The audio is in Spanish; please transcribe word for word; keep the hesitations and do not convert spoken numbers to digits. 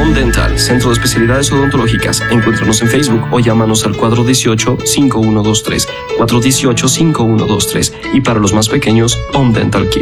Om Dental, Centro de Especialidades Odontológicas. Encuéntranos en Facebook o llámanos al cuatro uno ocho, cinco uno dos tres, cuatro uno ocho, cinco uno dos tres. Y para los más pequeños, Om Dental Kit.